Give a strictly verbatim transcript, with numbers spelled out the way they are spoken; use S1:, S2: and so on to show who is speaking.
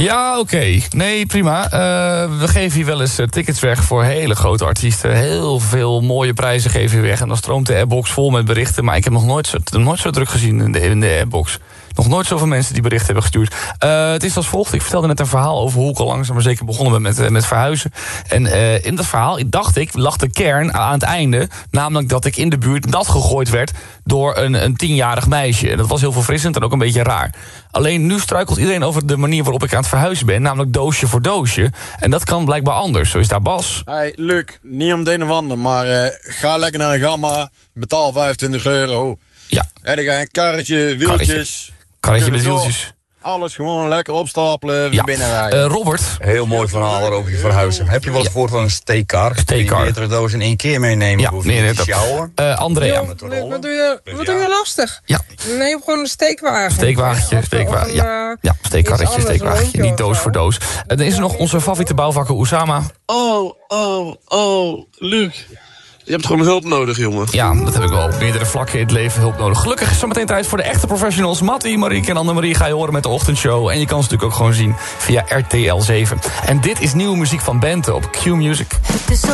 S1: Ja, oké. Okay. Nee, prima. Uh, we geven hier wel eens uh, tickets weg voor hele grote artiesten. Heel veel mooie prijzen geven we weg. En dan stroomt de airbox vol met berichten. Maar ik heb nog nooit zo, nooit zo druk gezien in de, in de airbox. Nog nooit zoveel mensen die berichten hebben gestuurd. Uh, het is als volgt. Ik vertelde net een verhaal over hoe ik al langzaam maar zeker begonnen ben met, uh, met verhuizen. En uh, in dat verhaal, dacht ik, lag de kern aan het einde. Namelijk dat ik in de buurt nat gegooid werd door een, een tienjarig meisje. En dat was heel verfrissend en ook een beetje raar. Alleen nu struikelt iedereen over de manier waarop ik aan het verhuizen ben. Namelijk doosje voor doosje. En dat kan blijkbaar anders. Zo is daar Bas.
S2: Hey, Luc, niet om de een of ander, maar uh, ga lekker naar een gamma. Betaal vijfentwintig euro.
S1: Ja.
S2: En dan ga je een karretje, wieltjes.
S1: Karretje met wieltjes.
S2: Alles gewoon lekker opstapelen,
S1: ja.
S2: binnenrijden.
S1: Uh, Robert.
S3: Heel mooi verhaal over je verhuizen. Heb je wel eens gehoord van een steekkar?
S1: Steekkar.
S3: meerdere dozen in één keer meenemen.
S1: Ja, nee, nee, dat. Uh, Andrea.
S4: Jo, wat doe je, wat doe je lastig?
S1: Ja.
S4: Nee, gewoon een steekwagen.
S1: Steekwagentje, steekwagen. Ja, ja, steekkarretje, steekwagentje. Niet doos voor doos. En dan is er nog onze favoriete bouwvakker Oussama.
S5: Oh, oh, oh, Luc. Je hebt gewoon hulp nodig, jongen.
S1: Ja, dat heb ik wel op meerdere vlakken in het leven hulp nodig. Gelukkig is zo meteen tijd voor de echte professionals. Mattie, Marieke en Annemarie ga je horen met de ochtendshow. En je kan ze natuurlijk ook gewoon zien via R T L zeven. En dit is nieuwe muziek van Bente op Q Music.